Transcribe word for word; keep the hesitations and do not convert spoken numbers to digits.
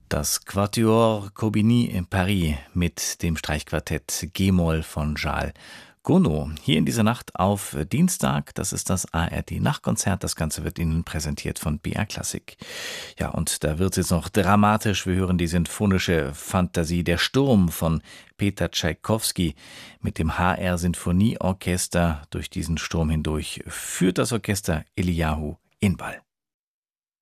Das Quatuor Corbini in Paris mit dem Streichquartett G-Moll von Charles Gounod. Hier in dieser Nacht auf Dienstag, das ist das A R D-Nachtkonzert. Das Ganze wird Ihnen präsentiert von B R Klassik. Ja, und da wird es jetzt noch dramatisch. Wir hören die sinfonische Fantasie Der Sturm von Peter Tschaikowski mit dem H R-Sinfonieorchester. Durch diesen Sturm hindurch führt das Orchester Eliyahu Inbal.